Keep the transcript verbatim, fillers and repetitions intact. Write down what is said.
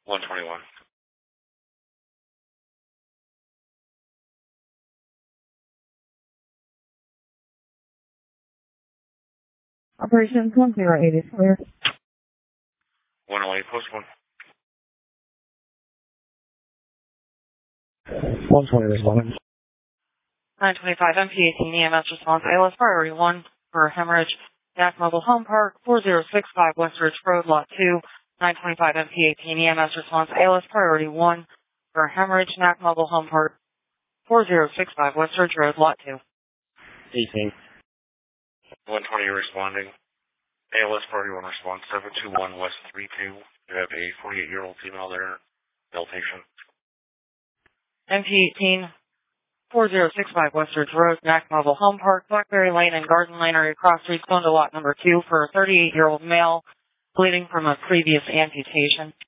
one twenty-one. Operations one zero eight is clear. one oh eight, post one. one twenty responding. nine twenty-five M P eighteen E M S response. A L S priority one for hemorrhage. N A C Mobile Home Park, four zero six five West Ridge Road, Lot two. nine twenty-five M P eighteen E M S response. A L S priority one for hemorrhage. N A C Mobile Home Park, four zero six five West Ridge Road, Lot two. eighteen. one twenty responding. A L S priority one response. seven two one West three two. You have a forty-eight-year-old female there. Male patient. M P eighteen, four zero six five West Ridge Road, N A C Mobile Home Park, Blackberry Lane and Garden Lane are across streets going to lot number two for a thirty-eight-year-old male bleeding from a previous amputation.